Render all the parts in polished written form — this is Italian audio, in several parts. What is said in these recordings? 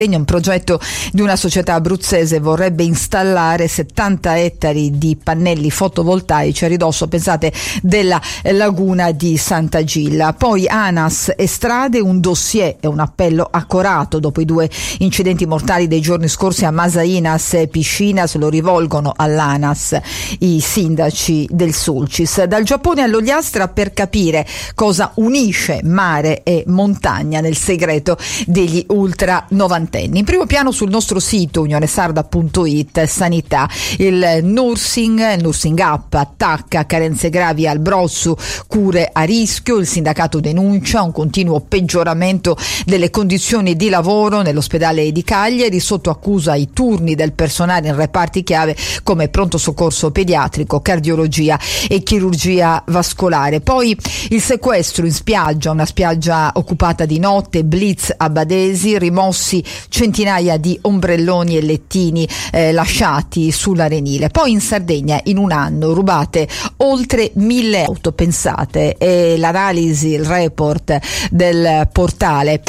Un progetto di una società abruzzese vorrebbe installare 70 ettari di pannelli fotovoltaici a ridosso, pensate, della laguna di Sant'Agilla. Poi ANAS e strade, un dossier e un appello accorato dopo i 2 incidenti mortali dei giorni scorsi a Masainas e Piscinas. Lo rivolgono all'ANAS i sindaci del Sulcis. Dal Giappone all'Ogliastra per capire cosa unisce mare e montagna nel segreto degli ultra 90. In primo piano sul nostro sito unionesarda.it, sanità, il nursing up attacca carenze gravi al Brossu, cure a rischio, il sindacato denuncia un continuo peggioramento delle condizioni di lavoro nell'ospedale di Cagliari, sotto accusa i turni del personale in reparti chiave come pronto soccorso pediatrico, cardiologia e chirurgia vascolare. Poi il sequestro in spiaggia, una spiaggia occupata di notte, blitz a Badesi, rimossi centinaia di ombrelloni e lettini lasciati sull'arenile. Poi in Sardegna in un anno rubate oltre 1000 auto, pensate, e l'analisi, il report del portale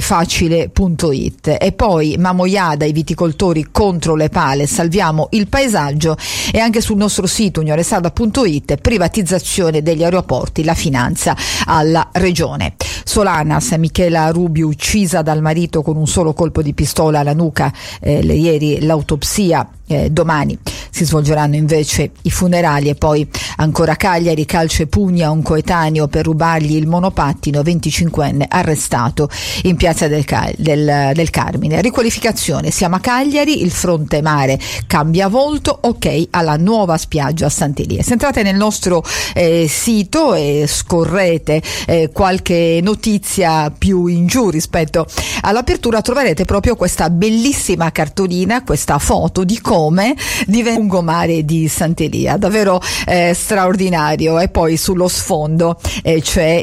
facile.it. E poi Mamoiada, i viticoltori contro le pale, salviamo il paesaggio, e anche sul nostro sito unionesarda.it, privatizzazione degli aeroporti, la finanza alla regione. Solanas, Michela Rubio uccisa dal marito con un solo colpo di pistola alla nuca, ieri l'autopsia, domani si svolgeranno invece i funerali. E poi ancora Cagliari, calcio e pugna un coetaneo per rubargli il monopattino, 25enne arrestato in piazza del Carmine. Riqualificazione, siamo a Cagliari, il fronte mare cambia volto, ok alla nuova spiaggia a Sant'Elia. Se entrate nel nostro sito e scorrete qualche notizia più in giù rispetto all'apertura, troverete proprio questa bellissima cartolina, questa foto di come diventa il lungomare di Sant'Elia, davvero straordinario. E poi sullo sfondo c'è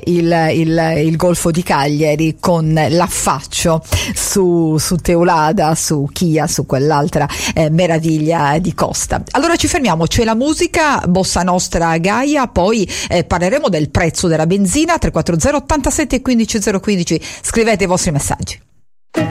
il golfo di Cagliari con l'affaccio su Teulada, su Chia, su quell'altra meraviglia di costa. Allora ci fermiamo, c'è la musica, Bossa Nostra Gaia, poi parleremo del prezzo della benzina. 340 87 15 015, scrivete i vostri messaggi.